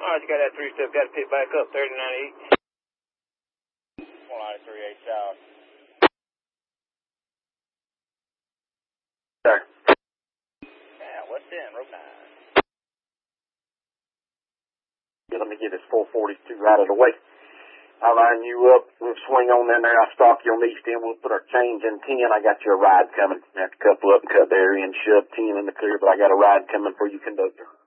Alright, you got that 3-step, got to pick back up, 39-8. 138 south. Sir. Yeah, what's in, rope 9. Yeah, let me get this 442 out of the way. I'll line you up. We'll swing on in there. I'll stalk you on the east end. We'll put our change in 10. I got you a ride coming. I have to couple up and cut the area and shove 10 in the clear, but I got a ride coming for you, conductor.